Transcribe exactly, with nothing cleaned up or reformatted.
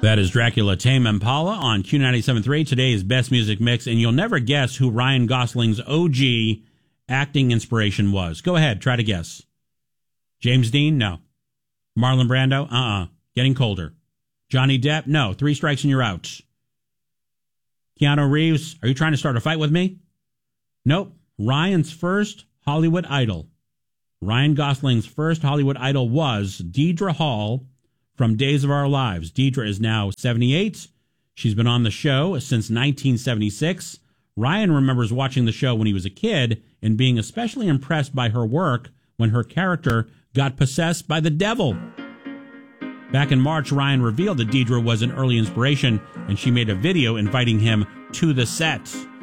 That is Dracula Tame Impala on Q ninety-seven point three, today's best music mix, and you'll never guess who Ryan Gosling's O G acting inspiration was. Go ahead, try to guess. James Dean? No. Marlon Brando? Uh-uh. Getting colder. Johnny Depp? No. Three strikes and you're out. Keanu Reeves? Are you trying to start a fight with me? Nope. Ryan's first Hollywood idol. Ryan Gosling's first Hollywood idol was Deidre Hall from Days of Our Lives. Deidre is now seventy-eight. She's been on the show since nineteen seventy-six. Ryan remembers watching the show when he was a kid and being especially impressed by her work when her character got possessed by the devil. Back in March, Ryan revealed that Deidre was an early inspiration, and she made a video inviting him to the set.